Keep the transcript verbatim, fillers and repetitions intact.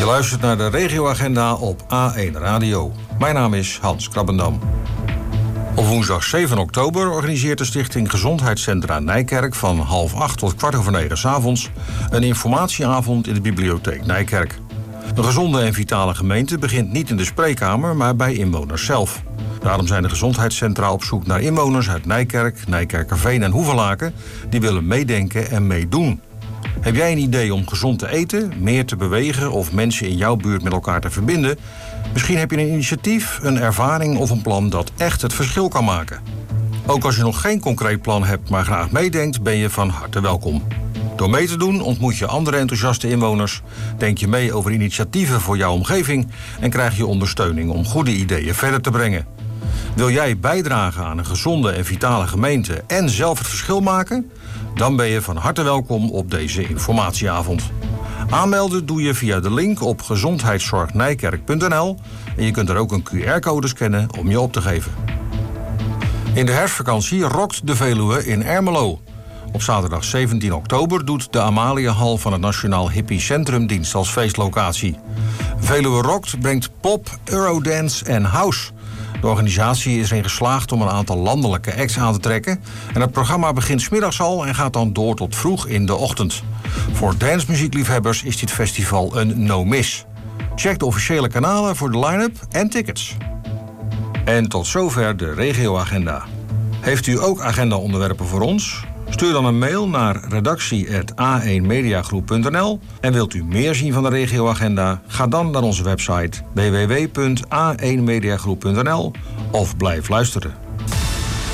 luistert naar de regioagenda op A één Radio. Mijn naam is Hans Krabbendam. Op woensdag zeven oktober organiseert de Stichting Gezondheidscentra Nijkerk van half acht tot kwart over negen 's avonds een informatieavond in de bibliotheek Nijkerk. Een gezonde en vitale gemeente begint niet in de spreekkamer, maar bij inwoners zelf. Daarom zijn de gezondheidscentra op zoek naar inwoners uit Nijkerk, Nijkerkerveen en Hoevelaken die willen meedenken en meedoen. Heb jij een idee om gezond te eten, meer te bewegen of mensen in jouw buurt met elkaar te verbinden? Misschien heb je een initiatief, een ervaring of een plan dat echt het verschil kan maken. Ook als je nog geen concreet plan hebt, maar graag meedenkt, ben je van harte welkom. Door mee te doen ontmoet je andere enthousiaste inwoners, denk je mee over initiatieven voor jouw omgeving en krijg je ondersteuning om goede ideeën verder te brengen. Wil jij bijdragen aan een gezonde en vitale gemeente en zelf het verschil maken? Dan ben je van harte welkom op deze informatieavond. Aanmelden doe je via de link op gezondheidszorgnijkerk punt n l en je kunt er ook een Q R-code scannen om je op te geven. In de herfstvakantie rokt de Veluwe in Ermelo. Op zaterdag zeventien oktober doet de Amaliahal van het Nationaal Hippie Centrum dienst als feestlocatie. Veluwe Rockt brengt pop, eurodance en house. De organisatie is erin geslaagd om een aantal landelijke acts aan te trekken. En het programma begint 's middags al en gaat dan door tot vroeg in de ochtend. Voor dancemuziekliefhebbers is dit festival een no-miss. Check de officiële kanalen voor de line-up en tickets. En tot zover de regioagenda. Heeft u ook agenda-onderwerpen voor ons? Stuur dan een mail naar redactie apenstaartje a één mediagroep punt n l. En wilt u meer zien van de regioagenda? Ga dan naar onze website w w w punt a één mediagroep punt n l of blijf luisteren.